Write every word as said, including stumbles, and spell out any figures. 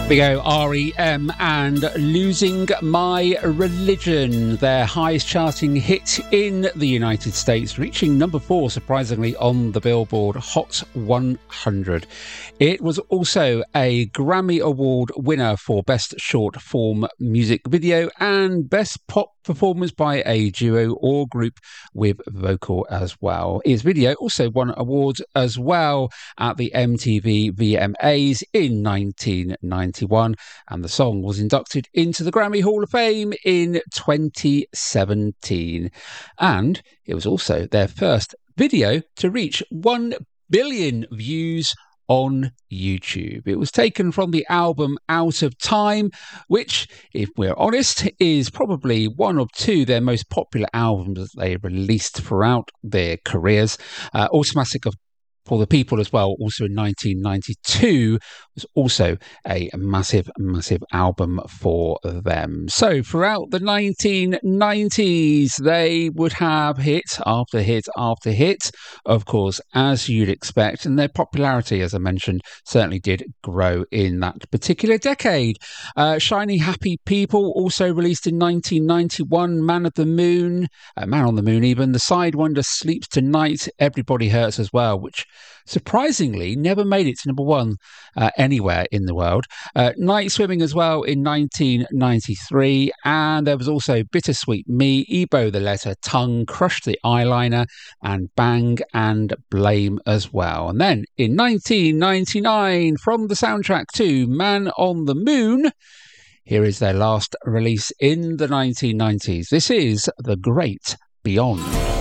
We go R E M and Losing My Religion, their highest charting hit in the United States, reaching number four, surprisingly, on the Billboard Hot one hundred. It was also a Grammy Award winner for Best Short Form Music Video and Best Pop Performance by a Duo or Group with Vocal as well. His video also won awards as well at the M T V V M As in nineteen ninety-one, and the song was inducted into the Grammy Hall of Fame in twenty seventeen. And it was also their first video to reach one billion views on YouTube. It was taken from the album Out of Time, which, if we're honest, is probably one of two their most popular albums that they released throughout their careers. Uh, Automatic, of For the People as well, also in nineteen ninety-two, was also a massive, massive album for them. So throughout the nineteen nineties, they would have hit after hit after hit, of course, as you'd expect, and their popularity, as I mentioned, certainly did grow in that particular decade. Uh, Shiny Happy People, also released in nineteen ninety-one, Man of the Moon, uh, Man on the Moon even, The Sidewinder Sleeps Tonight, Everybody Hurts as well, which surprisingly never made it to number one uh, anywhere in the world. Uh, Night Swimming as well in nineteen ninety-three, and there was also Bittersweet Me, Ebo the Letter, Tongue, Crush the Eyeliner, and Bang and Blame as well. And then in nineteen ninety-nine, from the soundtrack to Man on the Moon, here is their last release in the nineteen nineties. This is The Great Beyond.